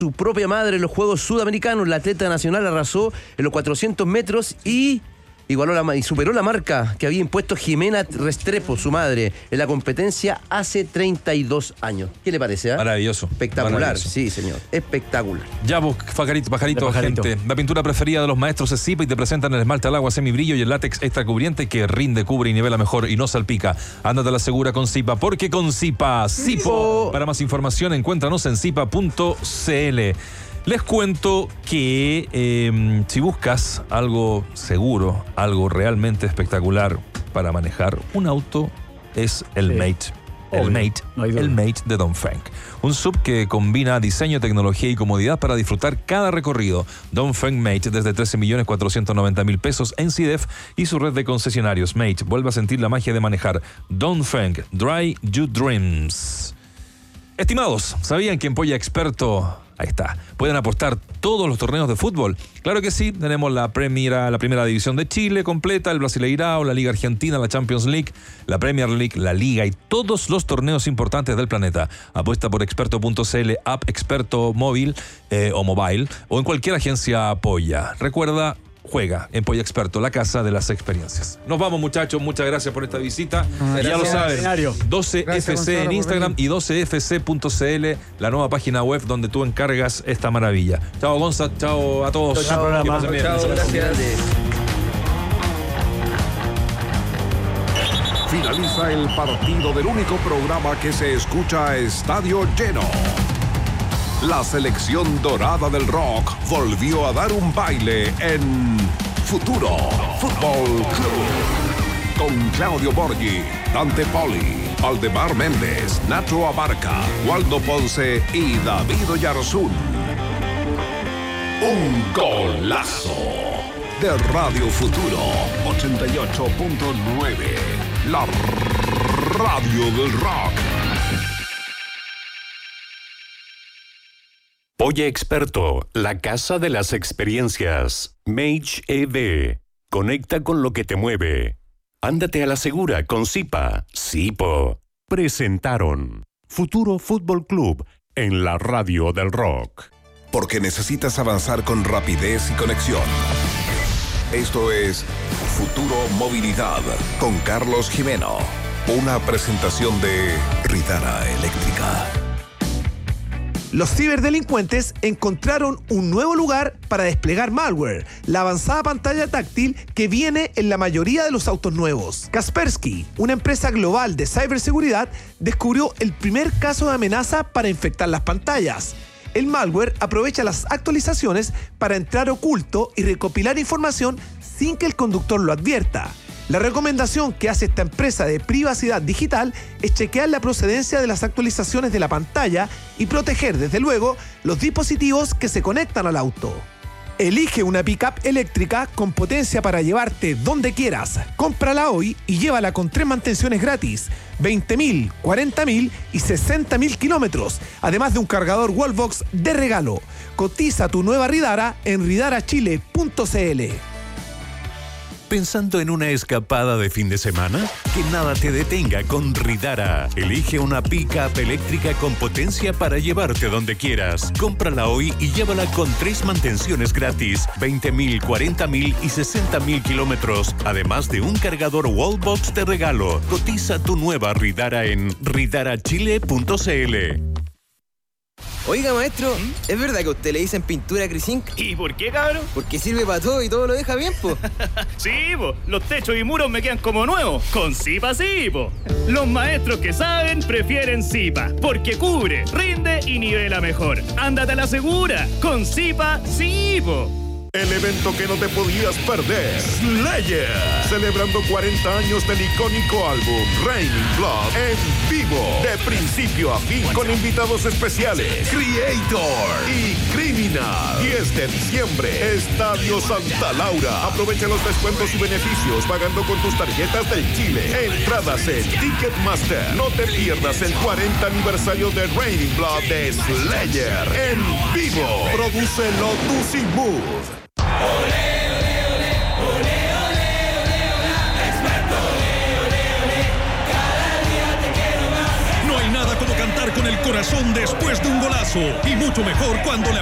su propia madre en los Juegos Sudamericanos. La atleta nacional arrasó en los 400 metros y superó la marca que había impuesto Jimena Restrepo, su madre, en la competencia hace 32 años. ¿Qué le parece? Maravilloso. Espectacular, maravilloso. Sí, señor. Espectacular. Ya vos, pajarito, gente. La pintura preferida de los maestros es Zipa y te presentan el esmalte al agua semibrillo y el látex extra cubriente que rinde, cubre y nivela mejor y no salpica. Ándate a la segura con Zipa, porque con Zipa, Zipo. Para más información, encuéntranos en zipa.cl. Les cuento que si buscas algo seguro, algo realmente espectacular para manejar un auto, es el Mate. El Mate de Dongfeng. Un sub que combina diseño, tecnología y comodidad para disfrutar cada recorrido. Dongfeng Mate desde 13.490.000 pesos en CIDEF y su red de concesionarios. Mate, vuelve a sentir la magia de manejar. Dongfeng, Dry Your Dreams. Estimados, ¿sabían que en Polla Experto... Ahí está. ¿Pueden apostar todos los torneos de fútbol? Claro que sí. Tenemos la primera división de Chile completa, el Brasileirao, la Liga Argentina, la Champions League, la Premier League, la Liga y todos los torneos importantes del planeta. Apuesta por experto.cl, app experto móvil o mobile o en cualquier agencia Polla. Recuerda, juega en Polla Experto, la casa de las experiencias. Nos vamos, muchachos. Muchas gracias por esta visita. Ya lo saben, 12FC en Instagram y 12fc.cl, la nueva página web donde tú encargas esta maravilla. Chao, Gonza. Chao a todos. Chao, gracias. Finaliza el partido del único programa que se escucha a estadio lleno. La selección dorada del rock volvió a dar un baile en Futuro Fútbol Club. Con Claudio Borghi, Dante Poli, Aldemar Méndez, Nacho Abarca, Waldo Ponce y David Oyarzún. Un golazo de Radio Futuro 88.9. La radio del rock. Polla Experto, la casa de las experiencias. Mage EV. Conecta con lo que te mueve. Ándate a la segura con Zipa. Zipo. Presentaron Futuro Fútbol Club en la radio del rock. Porque necesitas avanzar con rapidez y conexión. Esto es Futuro Movilidad con Carlos Jimeno. Una presentación de Ridara Eléctrica. Los ciberdelincuentes encontraron un nuevo lugar para desplegar malware, la avanzada pantalla táctil que viene en la mayoría de los autos nuevos. Kaspersky, una empresa global de ciberseguridad, descubrió el primer caso de amenaza para infectar las pantallas. El malware aprovecha las actualizaciones para entrar oculto y recopilar información sin que el conductor lo advierta. La recomendación que hace esta empresa de privacidad digital es chequear la procedencia de las actualizaciones de la pantalla y proteger, desde luego, los dispositivos que se conectan al auto. Elige una pick-up eléctrica con potencia para llevarte donde quieras. Cómprala hoy y llévala con 3 mantenciones gratis, 20.000, 40.000 y 60.000 kilómetros, además de un cargador Wallbox de regalo. Cotiza tu nueva Ridara en ridarachile.cl. ¿Pensando en una escapada de fin de semana? Que nada te detenga con Ridara. Elige una pick-up eléctrica con potencia para llevarte donde quieras. Cómprala hoy y llévala con 3 mantenciones gratis, 20.000, 40.000 y 60.000 kilómetros, además de un cargador Wallbox de regalo. Cotiza tu nueva Ridara en ridarachile.cl. Oiga, maestro, ¿es verdad que a usted le dicen pintura Crisink? ¿Y por qué, cabrón? Porque sirve para todo y todo lo deja bien, po. Sí, po. Los techos y muros me quedan como nuevos. Con Zipa, sí, po. Los maestros que saben prefieren Zipa. Porque cubre, rinde y nivela mejor. Ándate a la segura. Con Zipa, sí, po. El evento que no te podías perder. Slayer. Celebrando 40 años del icónico álbum Raining Blood en vivo. De principio a fin con invitados especiales. Creator y Criminal. 10 de diciembre. Estadio Santa Laura. Aprovecha los descuentos y beneficios pagando con tus tarjetas del Chile. Entradas en Ticketmaster. No te pierdas el 40 aniversario de Raining Blood de Slayer en vivo. Prodúcelo Tusi Move. No hay nada como cantar con el el corazón después de un golazo. Y mucho mejor cuando le